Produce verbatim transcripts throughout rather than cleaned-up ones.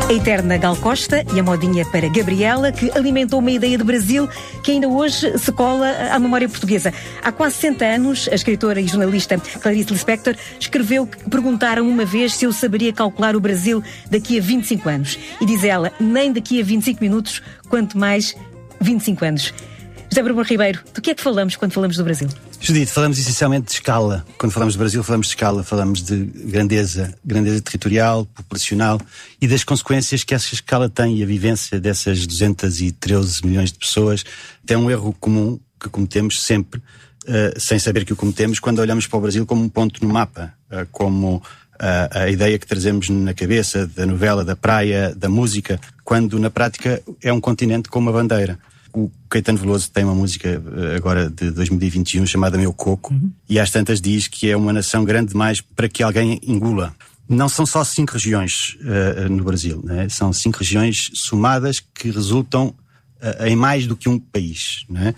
A eterna Gal Costa e a modinha para Gabriela, que alimentou uma ideia de Brasil que ainda hoje se cola à memória portuguesa. Há quase sessenta anos, a escritora e jornalista Clarice Lispector escreveu que perguntaram uma vez se eu saberia calcular o Brasil daqui a vinte e cinco anos. E diz ela, nem daqui a vinte e cinco minutos, quanto mais vinte e cinco anos. José Bruno Ribeiro, do que é que falamos quando falamos do Brasil? Judite, falamos essencialmente de escala. Quando falamos do Brasil, falamos de escala, falamos de grandeza, grandeza territorial, populacional e das consequências que essa escala tem e a vivência dessas duzentos e treze milhões de pessoas. É um erro comum que cometemos sempre, uh, sem saber que o cometemos, quando olhamos para o Brasil como um ponto no mapa, uh, como uh, a ideia que trazemos na cabeça da novela, da praia, da música, quando na prática é um continente com uma bandeira. O Caetano Veloso tem uma música agora de dois mil e vinte e um chamada Meu Coco, uhum. e às tantas diz que é uma nação grande demais para que alguém engula. Não são só cinco regiões uh, no Brasil, né? São cinco regiões somadas que resultam uh, em mais do que um país, né?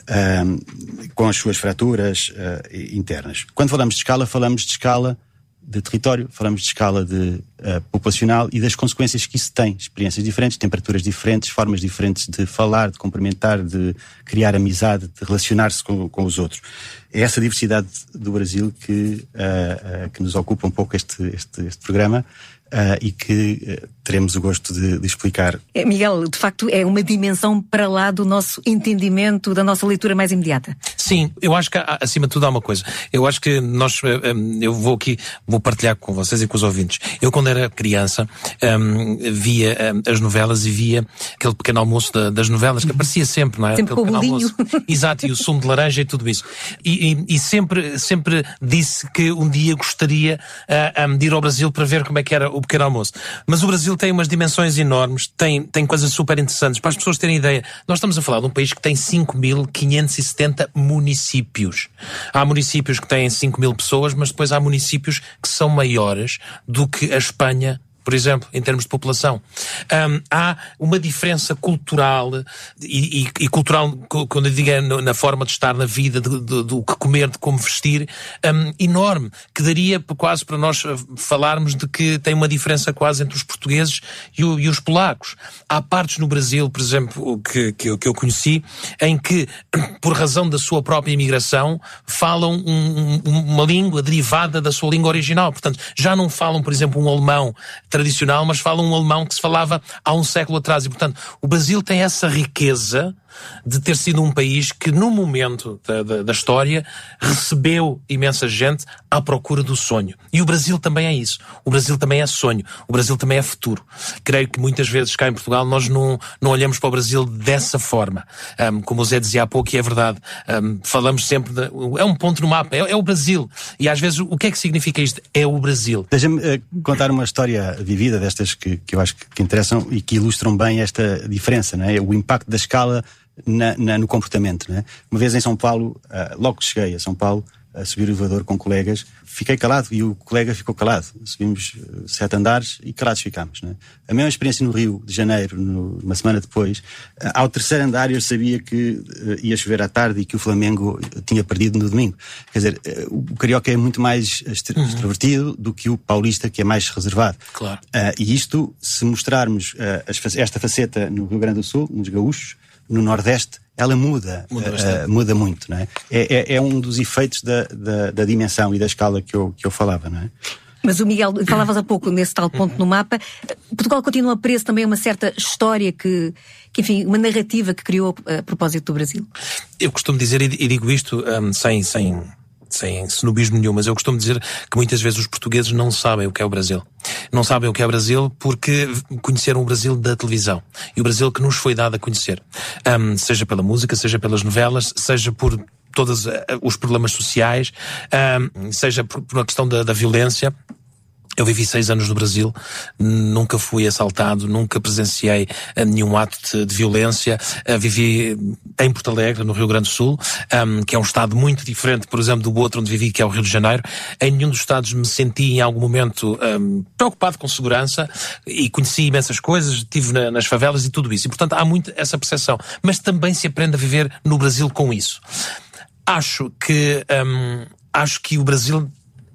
uh, com as suas fraturas uh, internas. Quando falamos de escala, falamos de escala de território, falamos de escala de, uh, populacional e das consequências que isso tem. Experiências diferentes, temperaturas diferentes, formas diferentes de falar, de cumprimentar, de criar amizade, de relacionar-se com, com os outros. É essa diversidade do Brasil que, uh, uh, que nos ocupa um pouco este, este, este programa. Uh, e que uh, teremos o gosto de, de explicar. É, Miguel, de facto é uma dimensão para lá do nosso entendimento, da nossa leitura mais imediata. Sim, eu acho que acima de tudo há uma coisa. Eu acho que nós, eu vou aqui, vou partilhar com vocês e com os ouvintes. Eu quando era criança um, via um, as novelas e via aquele pequeno almoço da, das novelas que aparecia sempre, não é? Sempre aquele com o bolinho. Exato, e o sumo de laranja e tudo isso. E, e, e sempre, sempre disse que um dia gostaria uh, um, de ir ao Brasil para ver como é que era o pequeno almoço. Mas o Brasil tem umas dimensões enormes, tem, tem coisas super interessantes. Para as pessoas terem ideia, nós estamos a falar de um país que tem cinco mil quinhentos e setenta municípios. Há municípios que têm cinco mil pessoas, mas depois há municípios que são maiores do que a Espanha, por exemplo, em termos de população. Um, há uma diferença cultural, e, e, e cultural, quando eu digo é na forma de estar na vida, de, de, do que comer, de como vestir, um, enorme, que daria quase para nós falarmos de que tem uma diferença quase entre os portugueses e, o, e os polacos. Há partes no Brasil, por exemplo, que, que, eu, que eu conheci, em que, por razão da sua própria imigração, falam um, um, uma língua derivada da sua língua original. Portanto, já não falam, por exemplo, um alemão tradicional, mas falam um alemão que se falava há um século atrás. E, portanto, o Brasil tem essa riqueza de ter sido um país que, no momento da, da, da história, recebeu imensa gente à procura do sonho. E o Brasil também é isso. O Brasil também é sonho. O Brasil também é futuro. Creio que muitas vezes cá em Portugal nós não, não olhamos para o Brasil dessa forma. Um, como o Zé dizia há pouco, e é verdade, um, falamos sempre de... É um ponto no mapa, é, é o Brasil. E às vezes, o que é que significa isto? É o Brasil. Deixa-me uh, contar uma história vivida destas que, que eu acho que, que interessam e que ilustram bem esta diferença, não é? O impacto da escala Na, na, no comportamento, não é? Uma vez em São Paulo, uh, logo que cheguei a São Paulo, a subir o elevador com colegas, fiquei calado e o colega ficou calado. Subimos uh, sete andares e calados ficámos, não é? A mesma experiência no Rio de Janeiro, no, uma semana depois, uh, ao terceiro andar eu sabia que uh, ia chover à tarde e que o Flamengo tinha perdido no domingo. Quer dizer, uh, o carioca é muito mais extrovertido uhum. do que o paulista, que é mais reservado. Claro. Uh, e isto, se mostrarmos uh, as, esta faceta no Rio Grande do Sul, nos gaúchos, no Nordeste, ela muda, muda, uh, muda muito, não é? É, é, é um dos efeitos da, da, da dimensão e da escala que eu, que eu falava, não é? Mas o Miguel, falavas há pouco nesse tal ponto no mapa, Portugal continua preso também a uma certa história que, que, enfim, uma narrativa que criou a propósito do Brasil. Eu costumo dizer, e digo isto um, sem... sem... sem snobismo nenhum, mas eu costumo dizer que muitas vezes os portugueses não sabem o que é o Brasil. Não sabem o que é o Brasil porque conheceram o Brasil da televisão. E o Brasil que nos foi dado a conhecer. Um, seja pela música, seja pelas novelas, seja por todos os problemas sociais, um, seja por, por uma questão da, da violência. Eu vivi seis anos no Brasil, nunca fui assaltado, nunca presenciei nenhum ato de, de violência. Uh, vivi em Porto Alegre, no Rio Grande do Sul, um, que é um estado muito diferente, por exemplo, do outro onde vivi, que é o Rio de Janeiro. Em nenhum dos estados me senti em algum momento um, preocupado com segurança e conheci imensas coisas, estive na, nas favelas e tudo isso. E, portanto, há muito essa percepção. Mas também se aprende a viver no Brasil com isso. Acho que, um, acho que o Brasil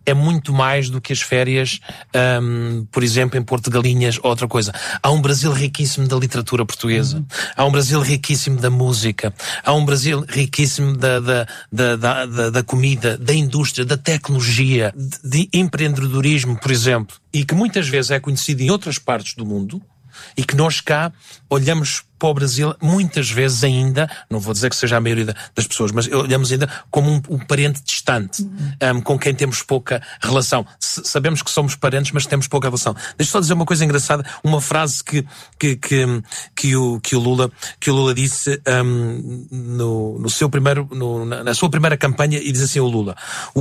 é muito mais do que as férias, um, por exemplo, em Porto Galinhas ou outra coisa. Há um Brasil riquíssimo da literatura portuguesa, uhum. há um Brasil riquíssimo da música, há um Brasil riquíssimo da, da, da, da, da, da comida, da indústria, da tecnologia, de, de empreendedorismo, por exemplo, e que muitas vezes é conhecido em outras partes do mundo, e que nós cá olhamos para o Brasil muitas vezes ainda, não vou dizer que seja a maioria das pessoas, mas olhamos ainda como um, um parente distante, um, com quem temos pouca relação. S- sabemos que somos parentes, mas temos pouca relação. Deixa só dizer uma coisa engraçada, uma frase que, que, que, que, o, que, o, Lula, que o Lula disse um, no, no seu primeiro, no, na, na sua primeira campanha, e diz assim o Lula: o